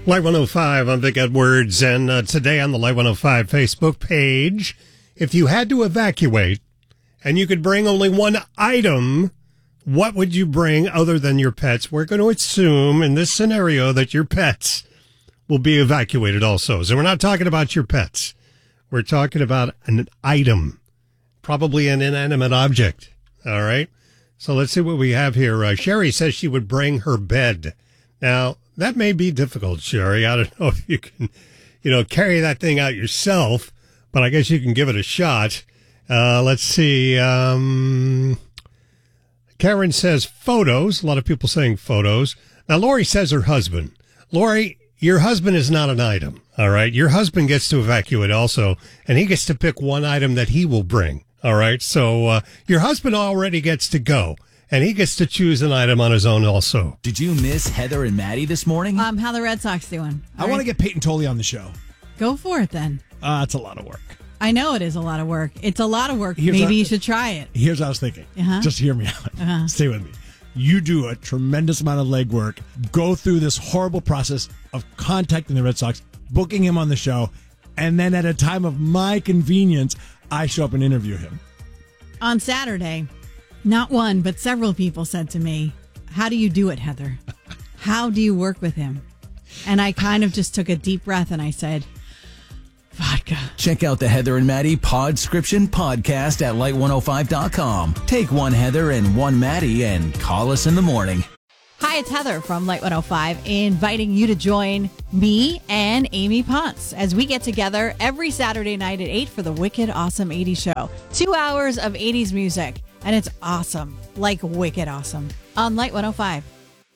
Light 105, I'm Vic Edwards, and today on the Light 105 Facebook page, if you had to evacuate and you could bring only one item, what would you bring other than your pets? We're going to assume in this scenario that your pets will be evacuated also. So we're not talking about your pets. We're talking about an item, probably an inanimate object. All right? So let's see what we have here. Sherry says she would bring her bed. Now, that may be difficult, Sherry. I don't know if you can, carry that thing out yourself, but I guess you can give it a shot. Let's see. Karen says photos. A lot of people saying photos. Now, Lori says her husband. Lori, your husband is not an item, all right? Your husband gets to evacuate also, and he gets to pick one item that he will bring, all right? So your husband already gets to go. And he gets to choose an item on his own also. Did you miss Heather and Maddie this morning? How the Red Sox doing? I want to get Peyton Tolley on the show. Go for it then. It's a lot of work. I know it is a lot of work. It's a lot of work. Maybe you should try it. Here's what I was thinking. Just hear me out. Stay with me. You do a tremendous amount of legwork. Go through this horrible process of contacting the Red Sox, booking him on the show, and then at a time of my convenience, I show up and interview him. On Saturday, not one, but several people said to me, how do you do it, Heather? How do you work with him? And I kind of just took a deep breath and I said, vodka. Check out the Heather and Maddie Podscription podcast at light105.com. Take one Heather and one Maddie and call us in the morning. Hi, it's Heather from Light 105, inviting you to join me and Amy Ponce as we get together every Saturday night at 8 for the Wicked Awesome 80s show. 2 hours of 80s music, and it's awesome, like wicked awesome, on Light 105.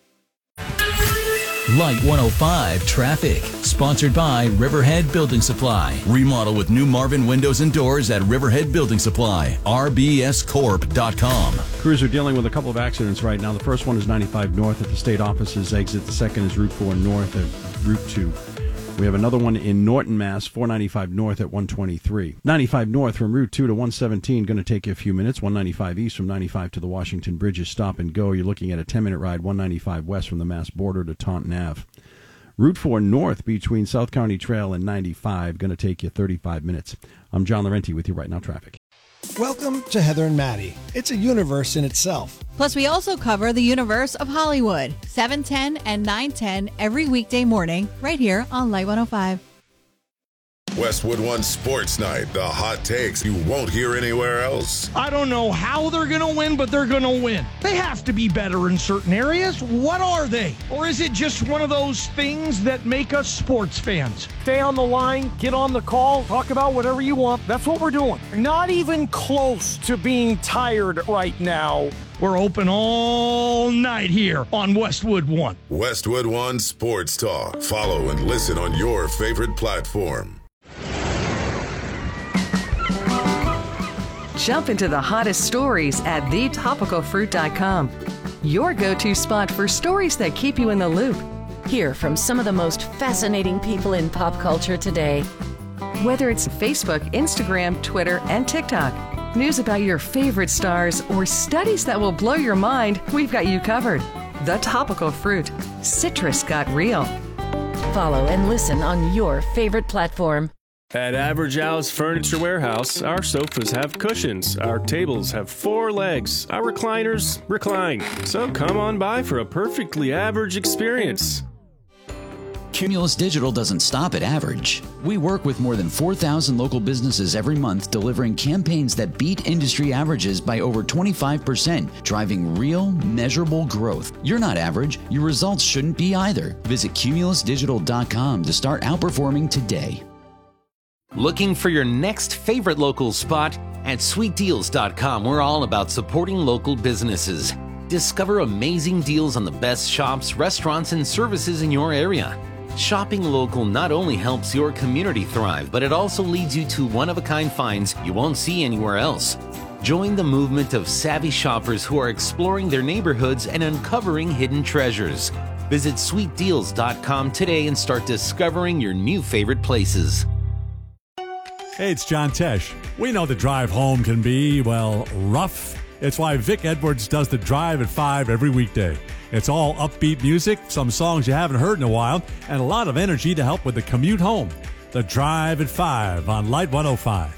Light 105 Traffic, sponsored by Riverhead Building Supply. Remodel with new Marvin windows and doors at Riverhead Building Supply. rbscorp.com. Crews are dealing with a couple of accidents right now. The first one is 95 north at the state office's exit. The second is Route 4 north at Route 2. We have another one in Norton, Mass, 495 north at 123. 95 north from Route 2 to 117, going to take you a few minutes. 195 east from 95 to the Washington Bridge is stop and go. You're looking at a 10-minute ride. 195 west from the Mass border to Taunton Ave. Route 4 north between South County Trail and 95, going to take you 35 minutes. I'm John Laurenti with you right now, traffic. Welcome to Heather and Maddie. It's a universe in itself. Plus, we also cover the universe of Hollywood, 7:10 and 9:10 every weekday morning, right here on Light 105. Westwood One Sports Night, the hot takes you won't hear anywhere else. I don't know how they're going to win, but they're going to win. They have to be better in certain areas. What are they? Or is it just one of those things that make us sports fans? Stay on the line, get on the call, talk about whatever you want. That's what we're doing. Not even close to being tired right now. We're open all night here on Westwood One. Westwood One Sports Talk. Follow and listen on your favorite platform. Jump into the hottest stories at thetopicalfruit.com. Your go-to spot for stories that keep you in the loop. Hear from some of the most fascinating people in pop culture today. Whether it's Facebook, Instagram, Twitter, and TikTok, news about your favorite stars, or studies that will blow your mind, we've got you covered. The Topical Fruit. Citrus got real. Follow and listen on your favorite platform. At Average Al's Furniture Warehouse, our sofas have cushions, our tables have 4 legs, our recliners recline. So come on by for a perfectly average experience. Cumulus Digital doesn't stop at average. We work with more than 4,000 local businesses every month, delivering campaigns that beat industry averages by over 25%, driving real, measurable growth. You're not average. Your results shouldn't be either. Visit cumulusdigital.com to start outperforming today. Looking for your next favorite local spot? At sweetdeals.com, we're all about supporting local businesses. Discover amazing deals on the best shops, restaurants, and services in your area. Shopping local not only helps your community thrive, but it also leads you to one-of-a-kind finds you won't see anywhere else. Join the movement of savvy shoppers who are exploring their neighborhoods and uncovering hidden treasures. Visit sweetdeals.com today and start discovering your new favorite places. Hey, it's John Tesh. We know the drive home can be, well, rough It's why Vic Edwards does The Drive at 5 every weekday. It's all upbeat music, some songs you haven't heard in a while, and a lot of energy to help with the commute home. The Drive at 5 on Light 105.